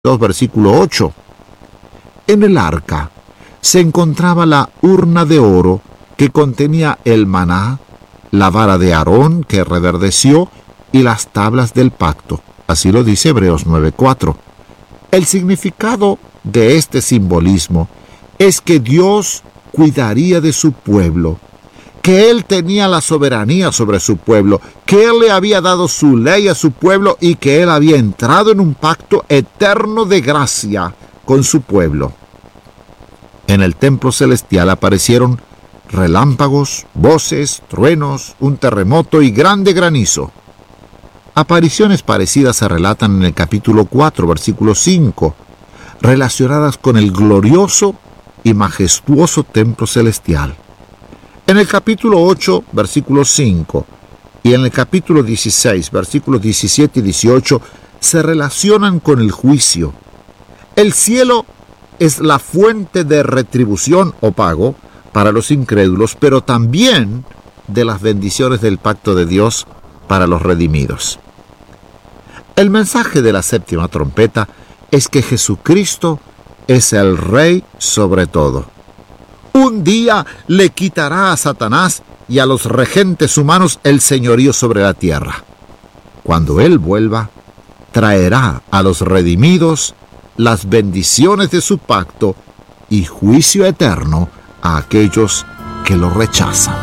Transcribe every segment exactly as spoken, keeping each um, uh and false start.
dos, versículo ocho. En el arca se encontraba la urna de oro que contenía el maná, la vara de Aarón que reverdeció y las tablas del pacto. Así lo dice Hebreos nueve cuatro. El significado de este simbolismo es que Dios cuidaría de su pueblo, que Él tenía la soberanía sobre su pueblo, que Él le había dado su ley a su pueblo y que Él había entrado en un pacto eterno de gracia con su pueblo. En el templo celestial aparecieron relámpagos, voces, truenos, un terremoto y grande granizo. Apariciones parecidas se relatan en el capítulo cuatro, versículo cinco, relacionadas con el glorioso y majestuoso templo celestial. En el capítulo ocho, versículo cinco, y en el capítulo dieciséis, versículos diecisiete y dieciocho, se relacionan con el juicio. El cielo es la fuente de retribución o pago para los incrédulos, pero también de las bendiciones del pacto de Dios para los redimidos. El mensaje de la séptima trompeta es que Jesucristo es el Rey sobre todo. Un día le quitará a Satanás y a los regentes humanos el señorío sobre la tierra. Cuando Él vuelva, traerá a los redimidos las bendiciones de su pacto y juicio eterno a aquellos que lo rechazan.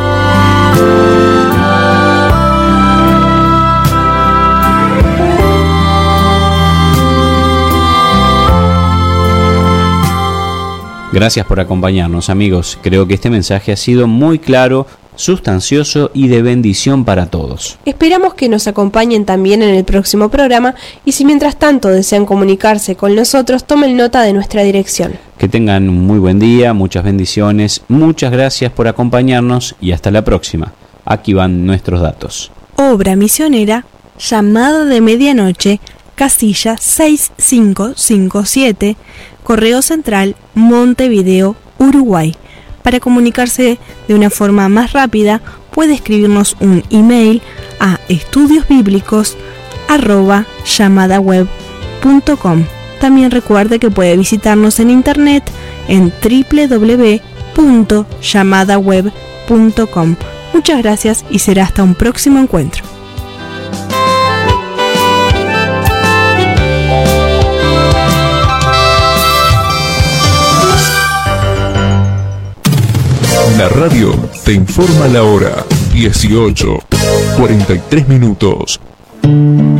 Gracias por acompañarnos, amigos. Creo que este mensaje ha sido muy claro, sustancioso y de bendición para todos. Esperamos que nos acompañen también en el próximo programa y si mientras tanto desean comunicarse con nosotros, tomen nota de nuestra dirección. Que tengan un muy buen día, muchas bendiciones, muchas gracias por acompañarnos y hasta la próxima. Aquí van nuestros datos. Obra misionera, llamada de medianoche, casilla seis cinco cinco siete, Correo Central, Montevideo, Uruguay. Para comunicarse de una forma más rápida, puede escribirnos un email a estudiosbíblicos arroba llamadaweb punto com. También recuerde que puede visitarnos en internet en doble u doble u doble u punto llamadaweb punto com. Muchas gracias y será hasta un próximo encuentro. La radio te informa la hora dieciocho, cuarenta y tres minutos.